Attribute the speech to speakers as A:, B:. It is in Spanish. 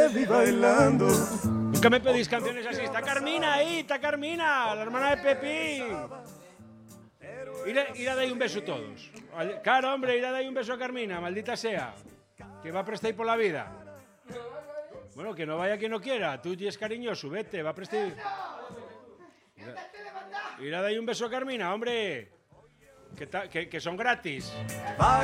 A: vi bailando.
B: Nunca me pedís canciones así. Está Carmina ahí, está Carmina, la hermana de Pepín. Ir a dar un beso todos. Claro, hombre, ir a dar un beso a Carmina, maldita sea. Que va a prestar por la vida. Bueno, que no vaya quien no quiera. Tú es cariñoso, vete, va a prestar. Ir a dar un beso a Carmina, hombre. Que son gratis.